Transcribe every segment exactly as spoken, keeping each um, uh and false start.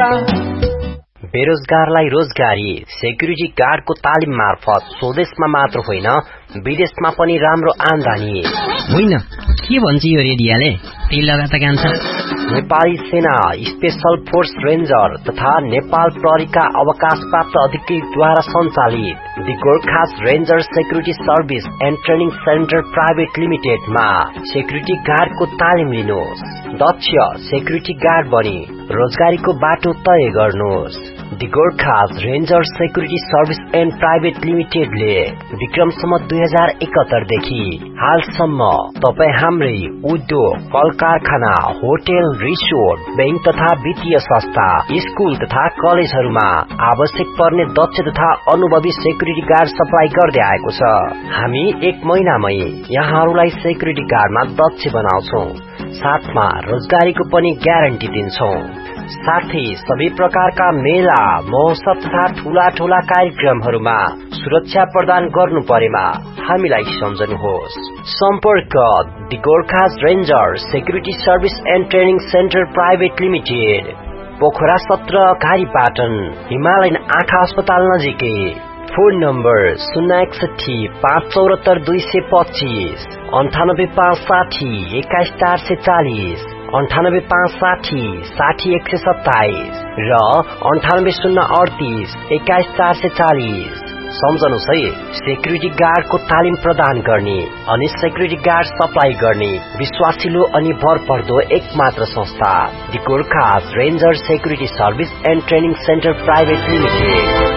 बेरोजगारलाई रोजगारी सेक्युरिटी गार्डको तालिम मार्फत स्वदेशमा मात्र होइन विदेशमा पनि राम्रो आमदानी। होइन के भन्छ यो रेडियोले? तेल लगा त कान्छ। नेपाली सेना स्पेशल फोर्स रेन्जर तथा नेपाल प्रहरीका अवकाश प्राप्त अधिकृतद्वारा सञ्चालित the Gorkhas ranger security service and training centre private लिमिटेडमा security गार्डको तालिम लिनुहोस्। दक्ष सेक्युरिटी गार्ड बनी रोजगारीको बाटो तय गर्नुहोस्। The Gorkhas ranger security service and private लिमिटेडले विक्रमसम्म दुई हजार एकहत्तर देखि हालसम्म तपाई हाम्रै उद्योग, कल कारखाना, होटल, रिसोर्ट, बैंक तथा वित्तीय संस्था, स्कूल तथा कलेजहरूमा आवश्यक पर्ने दक्ष तथा अनुभवी सेक्युरिटी गार्ड सप्लाई गर्दै आएको छ। हामी एक महिनामै यहाँहरूलाई सेक्युरिटी गार्डमा दक्ष बनाउँछौं, साथमा रोजगारीको पनि ग्यारेन्टी दिन्छौं। साथै सबै प्रकारका मेला, महोत्सव तथा ठूला ठूला कार्यक्रमहरूमा सुरक्षा प्रदान गर्नु परेमा हामीलाई सम्झनुहोस्। सम्पर्क the Gorkhas ranger security service and training centre private limited, Pokhara सत्र, घारीपाटन, हिमालयन आँखा अस्पताल नजिकै। फोन नम्बर शून्य एकसठी पाँच चौरात्तर दुई सय पच्चीस, अन्ठानब्बे पाँच साठी एक्काइस चार सय चालिस, अन्ठानब्बे पाँच साठी साठी एक सय सत्ताइस र अन्ठानब्बे शून्य अडतीस एक्काइस चार सय चालिस। सम्झनुहोस् है, सेक्युरिटी गार्डको तालिम प्रदान गर्ने अनि सेक्युरिटी गार्ड सप्लाई गर्ने विश्वासिलो अनि भरपर्दो एक मात्र संस्था the Gorkhas ranger security service and training centre private limited.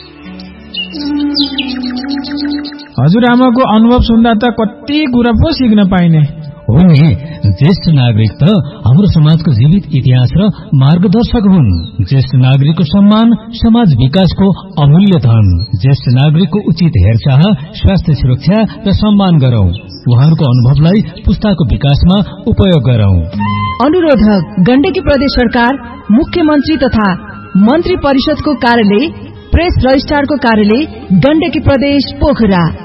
हजुरआमाको अनुभव सुन्दा त कति कुरा पो सिक्न पाइने हो नि। ज्येष्ठ नागरिक त हाम्रो समाजको जीवित इतिहास र मार्गदर्शक हुन्। ज्येष्ठ नागरिकको सम्मान समाज विकासको अमूल्य धन। ज्येष्ठ नागरिकको उचित हेरचाह, स्वास्थ्य सुरक्षा र सम्मान गरौं। उहाँहरूको अनुभवलाई पुस्ताको विकासमा उपयोग गरौं। अनुरोधक गण्डकी प्रदेश सरकार, मुख्यमन्त्री तथा मन्त्री परिषदको कार्यालय, प्रेस रजिस्ट्रारको कार्यालय, गण्डकी प्रदेश पोखरा।